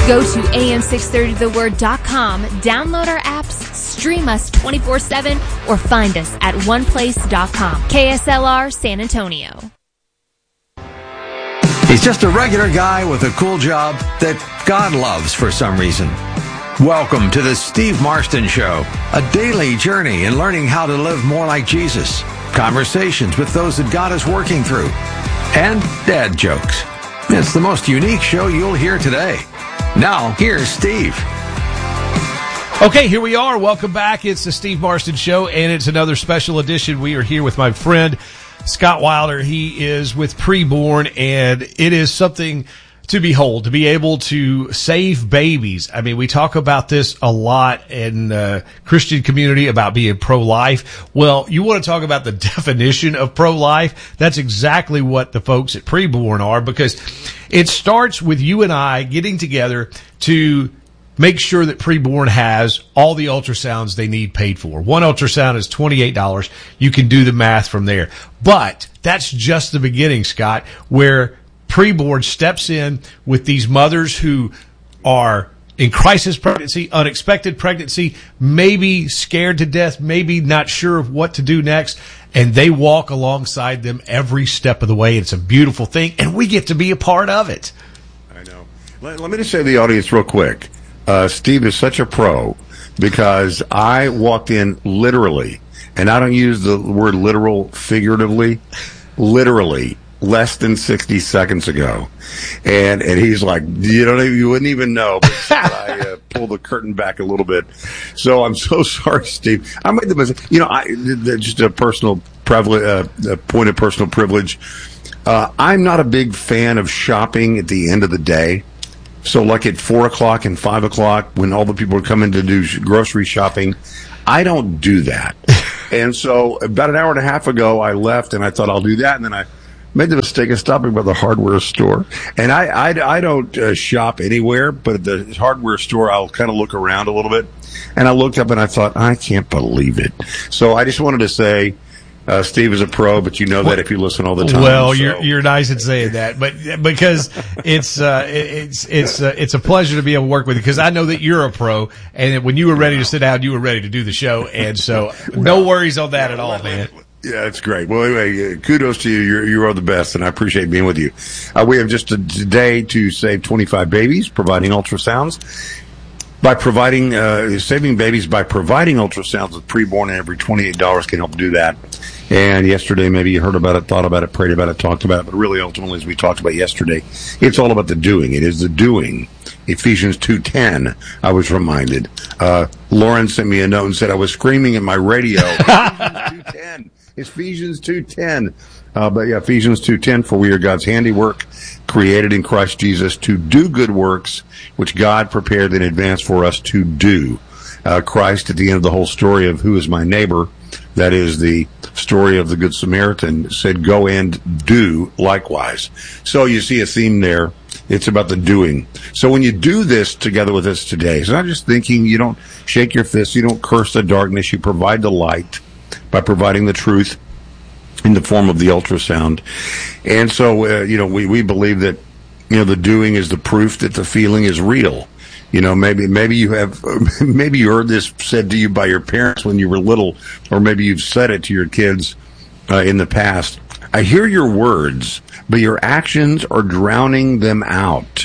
Go to am630theword.com, download our apps, stream us 24/7, or find us at oneplace.com. KSLR San Antonio. He's just a regular guy with a cool job that God loves for some reason. Welcome to the Steve Marston Show, a daily journey in learning how to live more like Jesus, conversations with those that God is working through, and dad jokes. It's the most unique show you'll hear today. Now, here's Steve. Okay, here we are. Welcome back. It's the Steve Marston Show, and it's another special edition. We are here with my friend, Scott Wilder. He is with Preborn, and it is something to behold, to be able to save babies. I mean, we talk about this a lot in the Christian community about being pro-life. Well, you want to talk about the definition of pro-life? That's exactly what the folks at Preborn are, because it starts with you and I getting together to make sure that Preborn has all the ultrasounds they need paid for. One ultrasound is $28. You can do the math from there. But that's just the beginning, Scott, where Preborn steps in with these mothers who are in crisis pregnancy, unexpected pregnancy, maybe scared to death, maybe not sure of what to do next, and they walk alongside them every step of the way. It's a beautiful thing, and we get to be a part of it. I know. Let me just say to the audience real quick. Steve is such a pro because I walked in literally, and I don't use the word literal figuratively, literally less than 60 seconds ago. And he's like, you wouldn't even know, but I pulled the curtain back a little bit. So I'm so sorry, Steve. I made the mistake. Just a personal privilege, a point of personal privilege. I'm not a big fan of shopping at the end of the day. So like at 4 o'clock and 5 o'clock when all the people are coming to do grocery shopping, I don't do that. And so about an hour and a half ago, I left and I thought I'll do that. And then I made the mistake of stopping by the hardware store. And I don't shop anywhere, but at the hardware store, I'll kind of look around a little bit. And I looked up and I thought, I can't believe it. So I just wanted to say, Steve is a pro, but you know that if you listen all the time. Well, so. You're nice at saying that, but because it's a pleasure to be able to work with you, because I know that you're a pro, and when you were ready to sit down, you were ready to do the show, and so no worries on that at all, man. Yeah, it's great. Well, anyway, kudos to you. You are the best, and I appreciate being with you. We have just today to save 25 babies, providing ultrasounds. By saving babies by providing ultrasounds with Preborn, and every $28 can help do that. And yesterday, maybe you heard about it, thought about it, prayed about it, talked about it, but really ultimately, as we talked about yesterday, it's all about the doing. It is the doing. Ephesians 2:10, I was reminded. Lauren sent me a note and said I was screaming at my radio. Ephesians 2:10. Ephesians 2:10. But yeah, Ephesians 2:10, for we are God's handiwork, created in Christ Jesus to do good works, which God prepared in advance for us to do. Christ, at the end of the whole story of who is my neighbor, that is the story of the Good Samaritan, said, go and do likewise. So you see a theme there. It's about the doing. So when you do this together with us today, it's not just thinking, you don't shake your fists, you don't curse the darkness, you provide the light by providing the truth in the form of the ultrasound. And so, we believe that, the doing is the proof that the feeling is real. Maybe you heard this said to you by your parents when you were little, or maybe you've said it to your kids in the past. I hear your words, but your actions are drowning them out.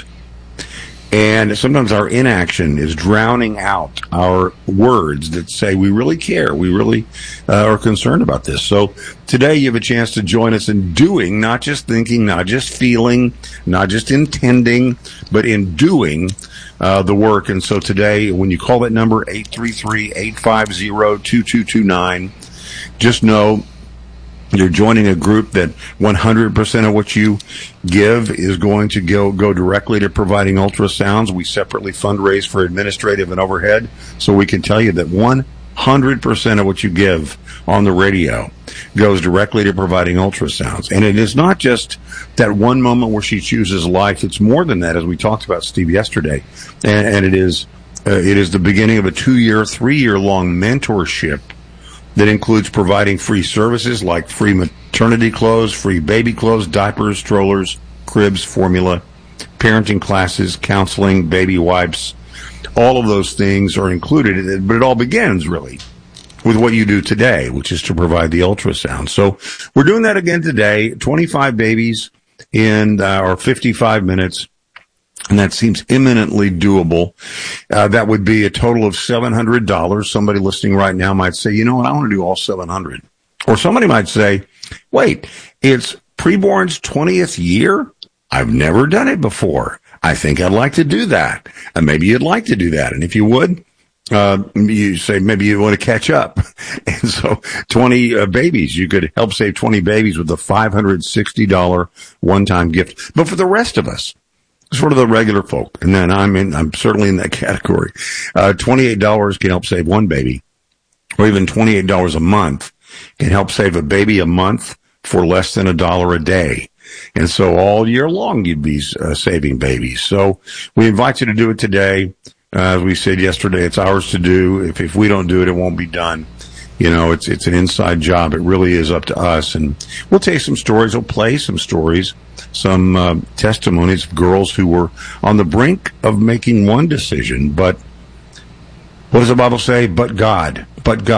And sometimes our inaction is drowning out our words that say we really care, we really are concerned about this. So today you have a chance to join us in doing, not just thinking, not just feeling, not just intending, but in doing the work. And so today, when you call that number, 833-850-2229, just know you're joining a group that 100% of what you give is going to go directly to providing ultrasounds. We separately fundraise for administrative and overhead, so we can tell you that 100% of what you give on the radio goes directly to providing ultrasounds. And it is not just that one moment where she chooses life. It's more than that, as we talked about, Steve, yesterday. And it is the beginning of a 2-year, 3-year-long mentorship that includes providing free services like free maternity clothes, free baby clothes, diapers, strollers, cribs, formula, parenting classes, counseling, baby wipes, all of those things are included. But it all begins, really, with what you do today, which is to provide the ultrasound. So we're doing that again today, 25 babies in or 55 minutes. And that seems imminently doable. That would be a total of $700. Somebody listening right now might say, you know what, I want to do all 700. Or somebody might say, wait, it's preborn's 20th year? I've never done it before. I think I'd like to do that. And maybe you'd like to do that. And if you would, you say maybe you want to catch up. And so 20 babies, you could help save 20 babies with a $560 one-time gift. But for the rest of us, sort of the regular folk, and then I'm certainly in that category. $28 can help save one baby, or even $28 a month can help save a baby a month for less than $1 a day. And so all year long, you'd be saving babies. So we invite you to do it today. As we said yesterday, it's ours to do. If we don't do it, it won't be done. You know, it's an inside job. It really is up to us. And we'll tell you some stories. We'll play some stories, some testimonies of girls who were on the brink of making one decision. But what does the Bible say? But God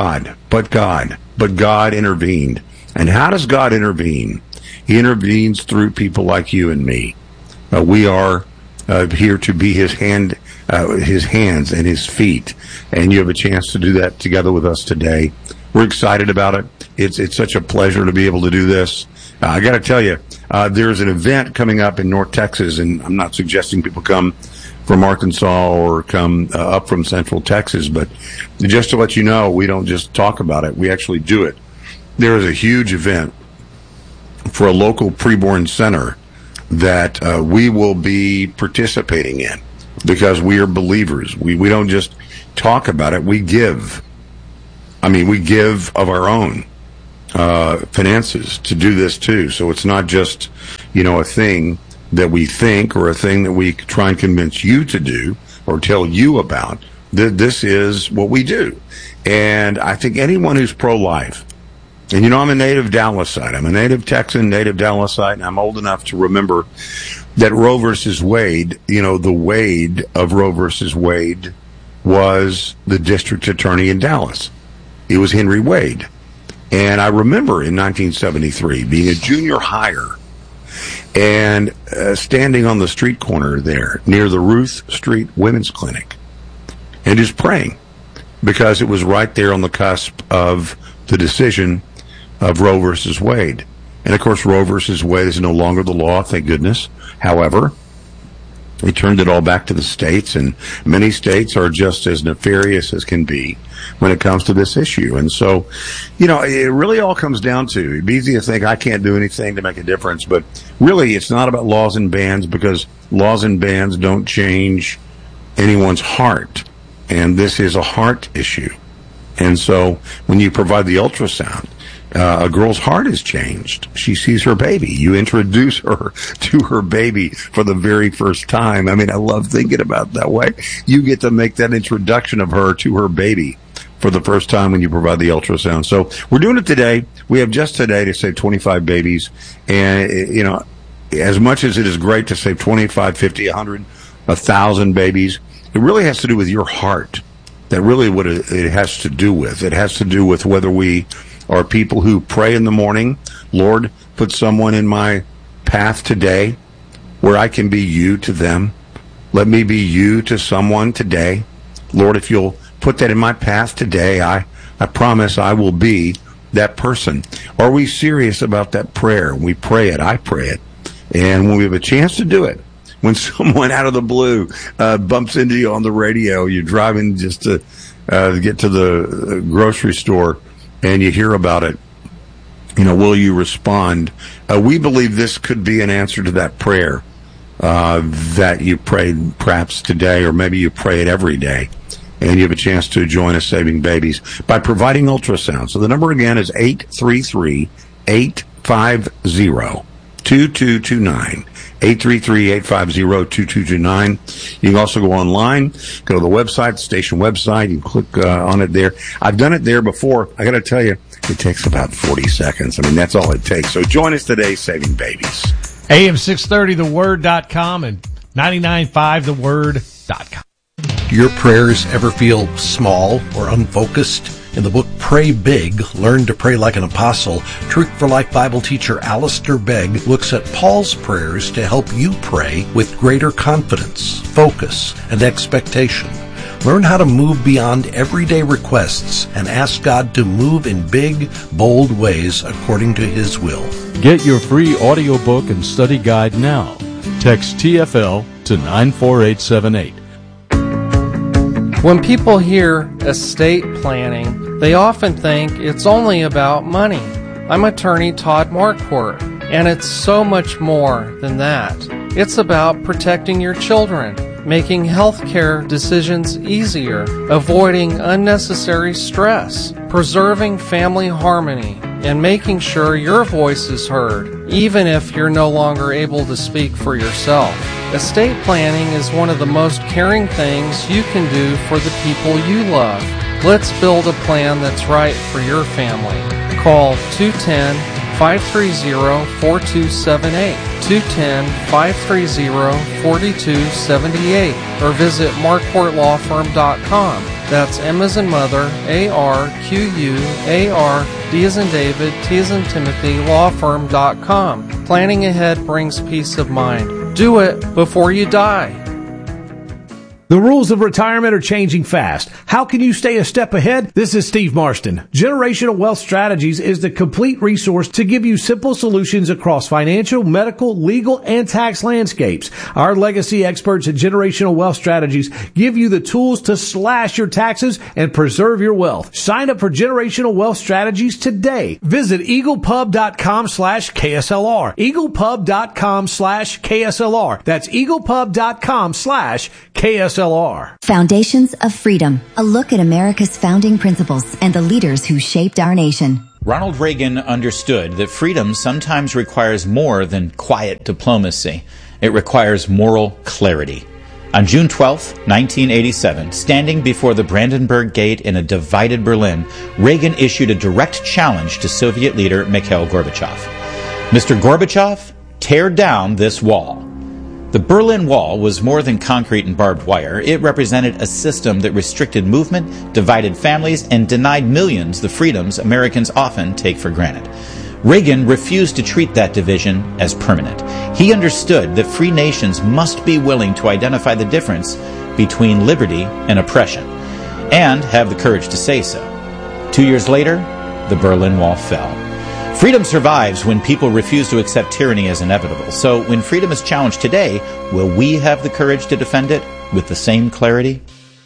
intervened. And how does God intervene? He intervenes through people like you and me. We are here to be his hands and his feet. And you have a chance to do that together with us today. We're excited about it. It's such a pleasure to be able to do this. I got to tell you, there's an event coming up in North Texas, and I'm not suggesting people come from Arkansas or come up from Central Texas, but just to let you know, we don't just talk about it. We actually do it. There is a huge event for a local preborn center that we will be participating in because we are believers. We don't just talk about it. We give. We give of our own finances to do this too. So it's not just, a thing that we think or a thing that we try and convince you to do or tell you about. This is what we do. And I think anyone who's pro-life, and I'm a native Dallasite. I'm a native Texan, native Dallasite, and I'm old enough to remember that Roe versus Wade, the Wade of Roe versus Wade was the district attorney in Dallas. It was Henry Wade. And I remember in 1973 being a junior higher and standing on the street corner there near the Ruth Street Women's Clinic and just praying because it was right there on the cusp of the decision of Roe versus Wade. And of course, Roe versus Wade is no longer the law, thank goodness. However, they turned it all back to the states, and many states are just as nefarious as can be when it comes to this issue. And so, it really all comes down to, it'd be easy to think I can't do anything to make a difference, but really it's not about laws and bans because laws and bans don't change anyone's heart. And this is a heart issue. And so when you provide the ultrasound, a girl's heart is changed. She sees her baby. You introduce her to her baby for the very first time. I love thinking about it that way. You get to make that introduction of her to her baby for the first time when you provide the ultrasound. So we're doing it today. We have just today to save 25 babies. And, as much as it is great to save 25, 50, 100, 1,000 babies, it really has to do with your heart. That really what it has to do with. It has to do with whether we are people who pray in the morning, Lord, put someone in my path today where I can be you to them. Let me be you to someone today. Lord, if you'll put that in my path today, I promise I will be that person. Are we serious about that prayer? We pray it. I pray it. And when we have a chance to do it, when someone out of the blue bumps into you on the radio, you're driving just to get to the grocery store, and you hear about it, will you respond? We believe this could be an answer to that prayer that you prayed perhaps today, or maybe you pray it every day, and you have a chance to join us saving babies by providing ultrasound. So the number again is 833-850-2229. 833-850-2229. You can also go online, go to the website, the station website. You can click on it there. I've done it there before. I got to tell you, it takes about 40 seconds. That's all it takes. So join us today, saving babies. AM630, theword.com, and 995theword.com. Do your prayers ever feel small or unfocused? In the book Pray Big, Learn to Pray Like an Apostle, Truth for Life Bible teacher Alistair Begg looks at Paul's prayers to help you pray with greater confidence, focus, and expectation. Learn how to move beyond everyday requests and ask God to move in big, bold ways according to His will. Get your free audiobook and study guide now. Text TFL to 94878. When people hear estate planning, they often think it's only about money. I'm attorney Todd Marquardt, and it's so much more than that. It's about protecting your children, making healthcare decisions easier, avoiding unnecessary stress, preserving family harmony, and making sure your voice is heard, even if you're no longer able to speak for yourself. Estate planning is one of the most caring things you can do for the people you love. Let's build a plan that's right for your family. Call 210-530-4278, 210-530-4278, or visit marquardtlawfirm.com. That's M as in mother, A-R-Q-U-A-R, D as in David, T as in Timothy, lawfirm.com. Planning ahead brings peace of mind. Do it before you die. The rules of retirement are changing fast. How can you stay a step ahead? This is Steve Marston. Generational Wealth Strategies is the complete resource to give you simple solutions across financial, medical, legal, and tax landscapes. Our legacy experts at Generational Wealth Strategies give you the tools to slash your taxes and preserve your wealth. Sign up for Generational Wealth Strategies today. Visit eaglepub.com/KSLR. eaglepub.com/KSLR. That's eaglepub.com/KSLR. Foundations of Freedom, a look at America's founding principles and the leaders who shaped our nation. Ronald Reagan understood that freedom sometimes requires more than quiet diplomacy. It requires moral clarity. On June 12, 1987, standing before the Brandenburg Gate in a divided Berlin, Reagan issued a direct challenge to Soviet leader Mikhail Gorbachev. Mr. Gorbachev, tear down this wall. The Berlin Wall was more than concrete and barbed wire. It represented a system that restricted movement, divided families, and denied millions the freedoms Americans often take for granted. Reagan refused to treat that division as permanent. He understood that free nations must be willing to identify the difference between liberty and oppression, and have the courage to say so. 2 years later, the Berlin Wall fell. Freedom survives when people refuse to accept tyranny as inevitable. So when freedom is challenged today, will we have the courage to defend it with the same clarity?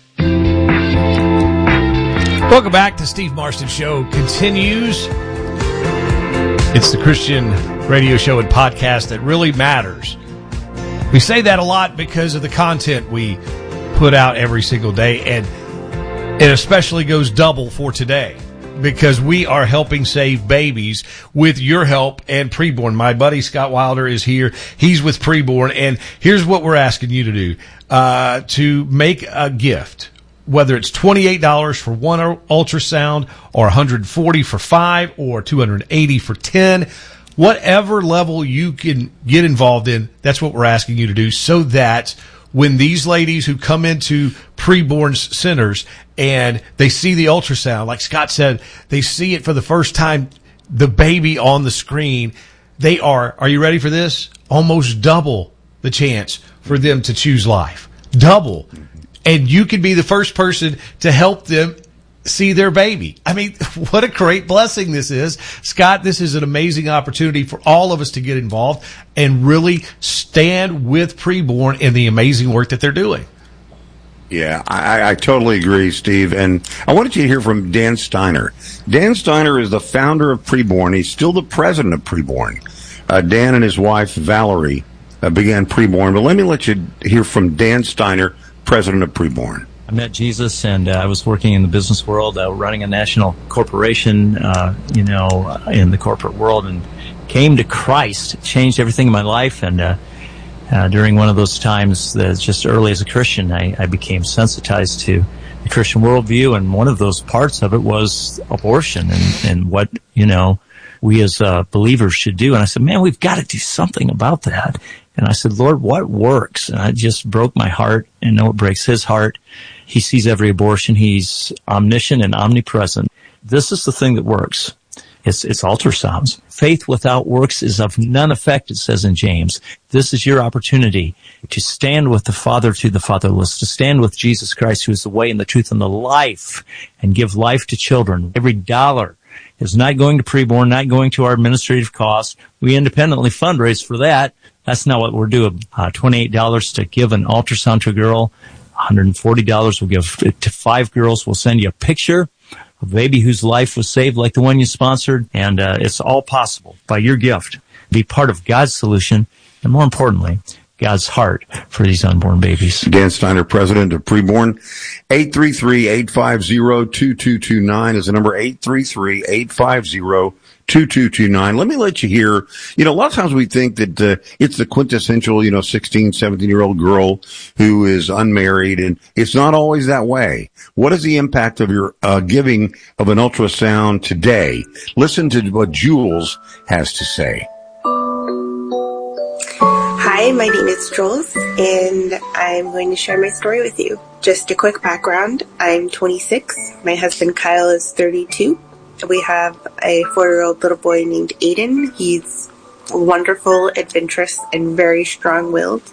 Welcome back to Steve Marston Show continues. It's the Christian radio show and podcast that really matters. We say that a lot because of the content we put out every single day, and it especially goes double for today, because we are helping save babies with your help and Preborn. My buddy Scott Wilder is here. He's with Preborn, and here's what we're asking you to do. To make a gift, whether it's $28 for one ultrasound, or $140 for 5, or $280 for 10, whatever level you can get involved in, that's what we're asking you to do, so that when these ladies who come into Preborn centers and they see the ultrasound, like Scott said, they see it for the first time, the baby on the screen, they are you ready for this? Almost double the chance for them to choose life. Double. And you can be the first person to help them see their baby. I mean, what a great blessing this is. Scott, this is an amazing opportunity for all of us to get involved and really stand with Preborn in the amazing work that they're doing. Yeah, I totally agree, Steve. And I wanted you to hear from Dan Steiner. Dan Steiner is the founder of Preborn. He's still the president of Preborn. Dan and his wife, Valerie, began Preborn. But let me let you hear from Dan Steiner, president of Preborn. I met Jesus, and I was working in the business world, running a national corporation, in the corporate world, and came to Christ. It changed everything in my life, and during one of those times, just early as a Christian, I became sensitized to the Christian worldview, and one of those parts of it was abortion and what, we as believers should do. And I said, man, we've got to do something about that. And I said, Lord, what works? And it just broke my heart, and know it breaks his heart. He sees every abortion. He's omniscient and omnipresent. This is the thing that works. It's ultrasounds. Faith without works is of none effect, it says in James. This is your opportunity to stand with the father to the fatherless, to stand with Jesus Christ, who is the way and the truth and the life, and give life to children. Every dollar is not going to preborn, not going to our administrative costs. We independently fundraise for that. That's not what we're doing. $28 to give an ultrasound to a girl. $140 we'll give to 5 girls. We'll send you a picture of a baby whose life was saved like the one you sponsored. And it's all possible by your gift. Be part of God's solution, and more importantly, God's heart for these unborn babies. Dan Steiner, president of Preborn. 833-850-2229 is the number. 833-850-2229. Let me let you hear, a lot of times we think that it's the quintessential, 16, 17-year-old girl who is unmarried, and it's not always that way. What is the impact of your giving of an ultrasound today? Listen to what Jules has to say. Hi, my name is Jules, and I'm going to share my story with you. Just a quick background. I'm 26. My husband Kyle is 32. We have a 4-year-old little boy named Aiden. He's wonderful, adventurous, and very strong-willed.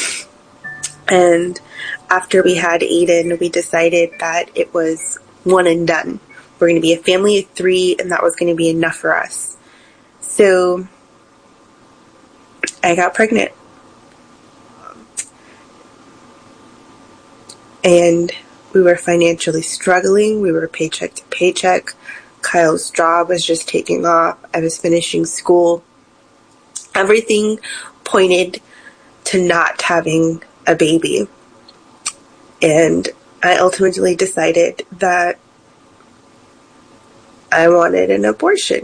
And after we had Aiden, we decided that it was one and done. We're going to be a family of 3, and that was going to be enough for us. So I got pregnant. And we were financially struggling. We were paycheck to paycheck. Kyle's job was just taking off. I was finishing school. Everything pointed to not having a baby. And I ultimately decided that I wanted an abortion.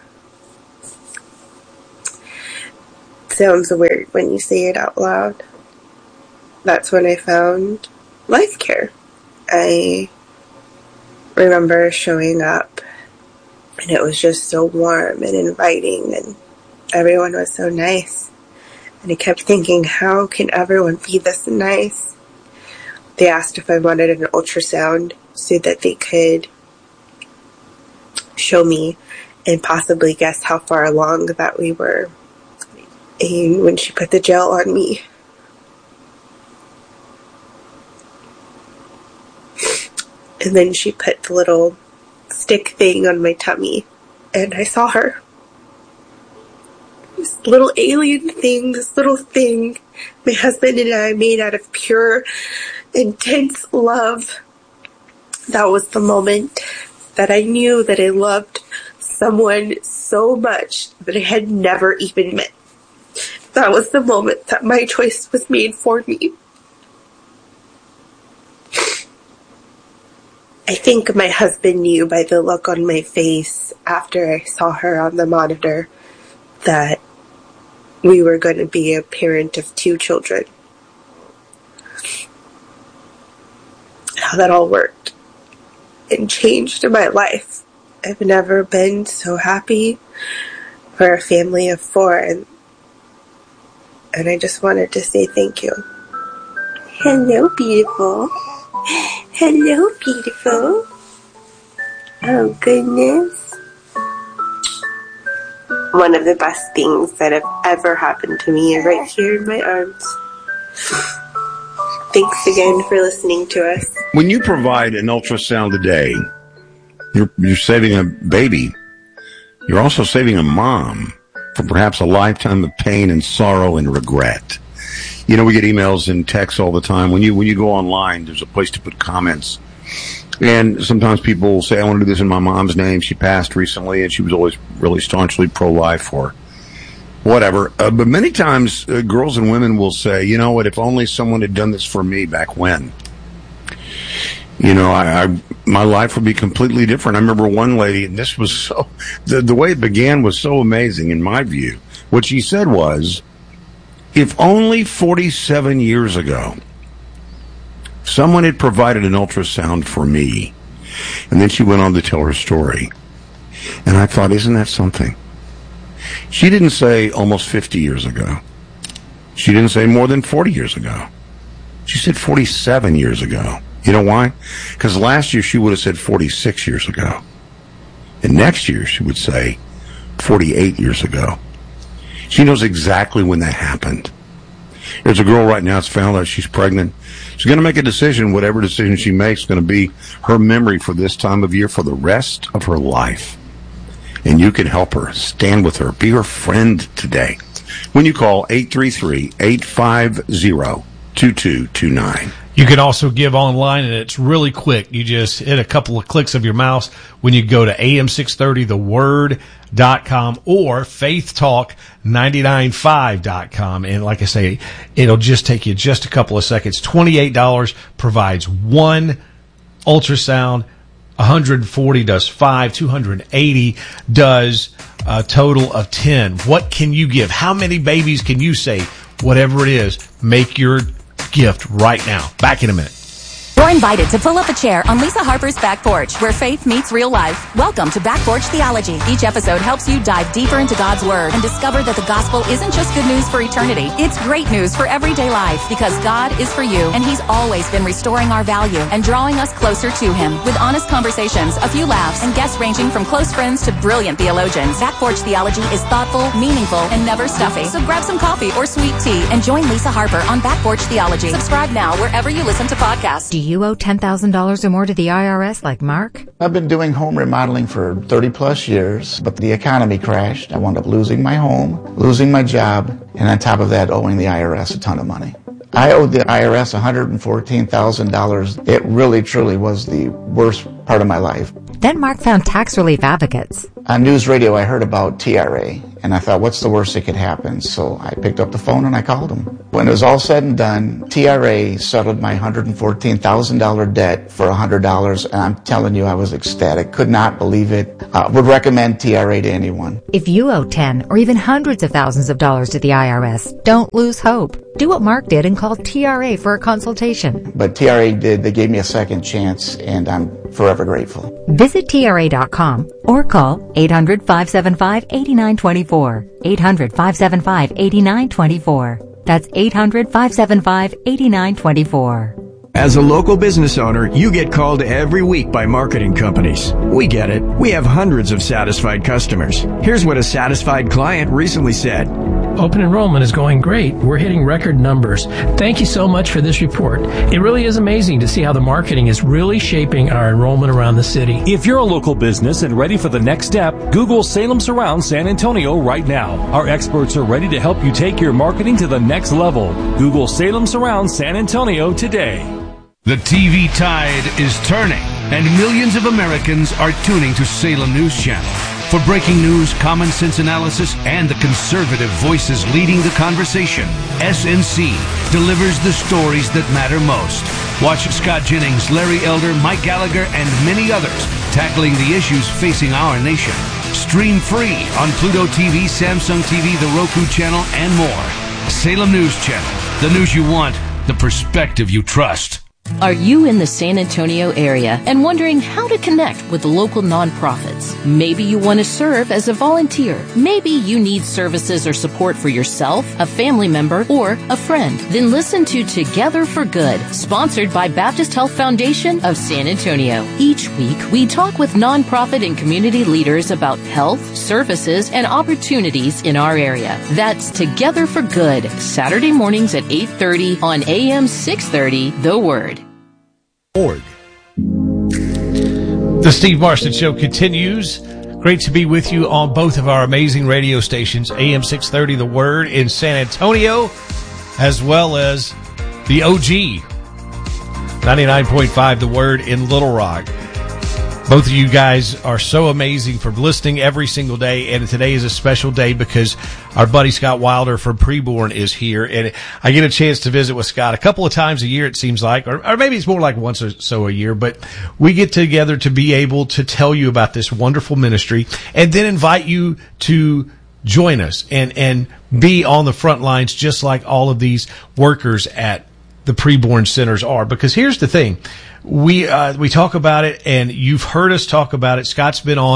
Sounds weird when you say it out loud. That's when I found Life Care. I remember showing up, and it was just so warm and inviting, and everyone was so nice. And I kept thinking, how can everyone be this nice? They asked if I wanted an ultrasound so that they could show me and possibly guess how far along that we were. And when she put the gel on me, and then she put the little stick thing on my tummy, and I saw her. This little alien thing, this little thing my husband and I made out of pure, intense love. That was the moment that I knew that I loved someone so much that I had never even met. That was the moment that my choice was made for me. I think my husband knew by the look on my face after I saw her on the monitor that we were going to be a parent of 2 children. How that all worked and changed my life. I've never been so happy for a family of 4, and I just wanted to say thank you. Hello, beautiful. Hello, beautiful. Oh, goodness. One of the best things that have ever happened to me is right here in my arms. Thanks again for listening to us. When you provide an ultrasound today, you're saving a baby. You're also saving a mom from perhaps a lifetime of pain and sorrow and regret. We get emails and texts all the time. When you go online, there's a place to put comments. And sometimes people will say, I want to do this in my mom's name. She passed recently, and she was always really staunchly pro-life or whatever. But many times, girls and women will say, you know what, if only someone had done this for me back when. My life would be completely different. I remember one lady, and this was so, the way it began was so amazing in my view. What she said was, if only 47 years ago, someone had provided an ultrasound for me. And then she went on to tell her story. And I thought, isn't that something? She didn't say almost 50 years ago. She didn't say more than 40 years ago. She said 47 years ago. You know why? Because last year she would have said 46 years ago. And next year she would say 48 years ago. She knows exactly when that happened. There's a girl right now that's found out she's pregnant. She's going to make a decision. Whatever decision she makes is going to be her memory for this time of year for the rest of her life. And you can help her. Stand with her. Be her friend today. When you call 833-850-2229. You can also give online, and it's really quick. You just hit a couple of clicks of your mouse when you go to am630theword.com or faithtalk995.com. And like I say, it'll just take you just a couple of seconds. $28 provides one ultrasound. 140 does 5. 280 does a total of 10. What can you give? How many babies can you save? Whatever it is, make your gift right now. Back in a minute. You're invited to pull up a chair on Lisa Harper's Back Porch, where faith meets real life. Welcome to Back Porch Theology. Each episode helps you dive deeper into God's Word and discover that the gospel isn't just good news for eternity. It's great news for everyday life, because God is for you, and He's always been restoring our value and drawing us closer to Him. With honest conversations, a few laughs, and guests ranging from close friends to brilliant theologians, Back Porch Theology is thoughtful, meaningful, and never stuffy. So grab some coffee or sweet tea and join Lisa Harper on Back Porch Theology. Subscribe now wherever you listen to podcasts. Do you owe $10,000 or more to the IRS like Mark? I've been doing home remodeling for 30 plus years, but the economy crashed. I wound up losing my home, losing my job, and on top of that, owing the IRS a ton of money. I owed the IRS $114,000. It really, truly was the worst part of my life. Then Mark found tax relief advocates. On news radio, I heard about TRA, and I thought, what's the worst that could happen? So I picked up the phone and I called them. When it was all said and done, TRA settled my $114,000 debt for $100, and I'm telling you, I was ecstatic. Could not believe it. Would recommend TRA to anyone. If you owe 10 or even hundreds of thousands of dollars to the IRS, don't lose hope. Do what Mark did and call TRA for a consultation. But TRA did. They gave me a second chance, and I'm forever grateful. Visit TRA.com or call 800-575-8924. 800-575-8924. That's 800-575-8924. As a local business owner, you get called every week by marketing companies. We get it. We have hundreds of satisfied customers. Here's what a satisfied client recently said. Open enrollment is going great. We're hitting record numbers. Thank you so much for this report. It really is amazing to see how the marketing is really shaping our enrollment around the city. If you're a local business and ready for the next step, Google Salem Surround San Antonio right now. Our experts are ready to help you take your marketing to the next level. Google Salem Surround San Antonio today. The TV tide is turning, and millions of Americans are tuning to Salem News Channel. For breaking news, common sense analysis, and the conservative voices leading the conversation, SNC delivers the stories that matter most. Watch Scott Jennings, Larry Elder, Mike Gallagher, and many others tackling the issues facing our nation. Stream free on Pluto TV, Samsung TV, the Roku channel, and more. Salem News Channel. The news you want, the perspective you trust. Are you in the San Antonio area and wondering how to connect with local nonprofits? Maybe you want to serve as a volunteer. Maybe you need services or support for yourself, a family member, or a friend. Then listen to Together for Good, sponsored by Baptist Health Foundation of San Antonio. Each week, we talk with nonprofit and community leaders about health, services, and opportunities in our area. That's Together for Good, Saturday mornings at 8:30 on AM 630, The Word. The Steve Marston Show continues. Great to be with you on both of our amazing radio stations, AM 630 The Word in San Antonio, as well as the OG 99.5 The Word in Little Rock. Both of you guys are so amazing for listening every single day, and today is a special day because our buddy Scott Wilder from Preborn is here, and I get a chance to visit with Scott a couple of times a year, it seems like, or maybe it's more like once or so a year, but we get together to be able to tell you about this wonderful ministry and then invite you to join us and be on the front lines just like all of these workers at the Preborn centers are. Because here's the thing. We talk about it, and you've heard us talk about it. Scott's been on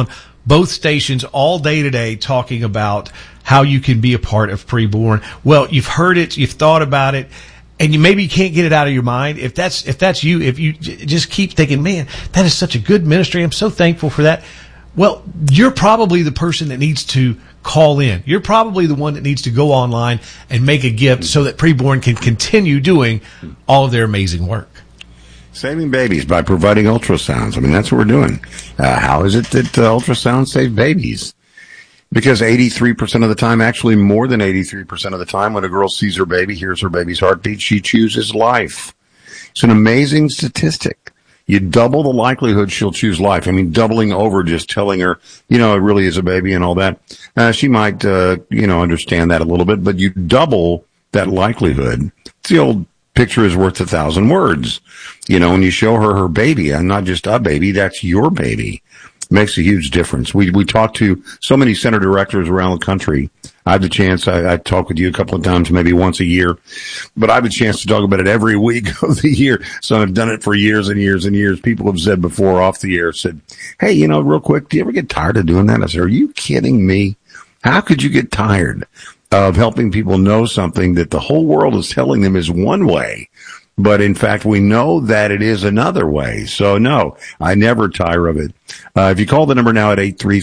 both stations all day today talking about how you can be a part of Preborn. Well, you've heard it, you've thought about it, and you maybe can't get it out of your mind. If that's you, if you just keep thinking, man, that is such a good ministry, I'm so thankful for that. Well, you're probably the person that needs to call in. You're probably the one that needs to go online and make a gift so that Preborn can continue doing all of their amazing work. Saving babies by providing ultrasounds. I mean, that's what we're doing. How is it that ultrasounds save babies? Because 83% of the time, actually more than 83% of the time, when a girl sees her baby, hears her baby's heartbeat, she chooses life. It's an amazing statistic. You double the likelihood she'll choose life. I mean, doubling over just telling her, it really is a baby and all that. She might, understand that a little bit, but you double that likelihood. It's the old picture is worth 1,000 words. When you show her baby, and not just a baby, that's your baby. It makes a huge difference. We talk to so many center directors around the country. I have the chance, I talk with you a couple of times, maybe once a year, but I have a chance to talk about it every week of the year. So I've done it for years and years and years. People have said before off the air, said, hey, real quick, do you ever get tired of doing that? I said, are you kidding me? How could you get tired of helping people know something that the whole world is telling them is one way? But in fact, we know that it is another way. So no, I never tire of it. If you call the number now at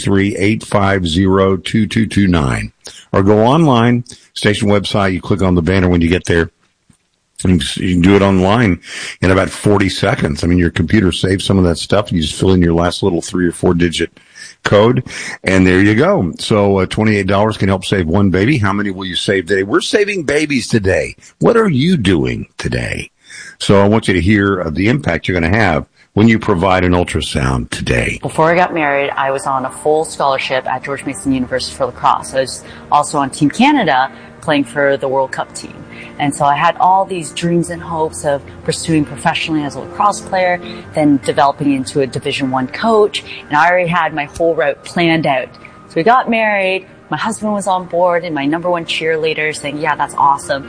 833-850-2229 or go online, station website, you click on the banner when you get there. You can do it online in about 40 seconds. I mean, your computer saves some of that stuff. You just fill in your last little 3 or 4 digit code, and there you go. So $28 can help save one baby. How many will you save today? We're saving babies today. What are you doing today? So I want you to hear the impact you're going to have when you provide an ultrasound today. Before I got married, I was on a full scholarship at George Mason University for lacrosse. I was also on Team Canada playing for the World Cup team. And so I had all these dreams and hopes of pursuing professionally as a lacrosse player, then developing into a Division I coach, and I already had my whole route planned out. So we got married. My husband was on board and my number one cheerleader saying, yeah, that's awesome.